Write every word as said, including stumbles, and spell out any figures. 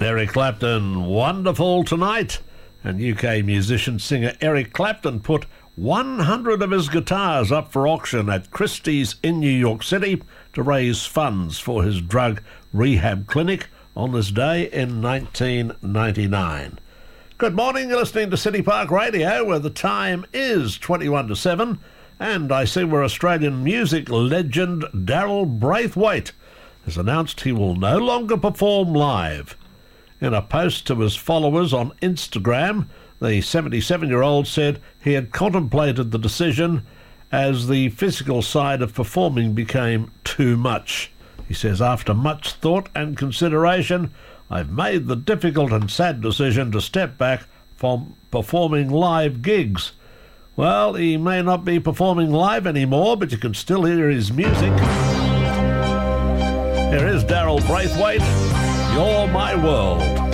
Eric Clapton, Wonderful Tonight. And U K musician-singer Eric Clapton put one hundred of his guitars up for auction at Christie's in New York City to raise funds for his drug rehab clinic on this day in nineteen ninety-nine. Good morning, you're listening to City Park Radio, where the time is twenty-one to seven, and I see where Australian music legend Daryl Braithwaite has announced he will no longer perform live. In a post to his followers on Instagram, the seventy-seven-year-old said he had contemplated the decision as the physical side of performing became too much. He says, after much thought and consideration, I've made the difficult and sad decision to step back from performing live gigs. Well, he may not be performing live anymore, but you can still hear his music. Here is Daryl Braithwaite, You're My World.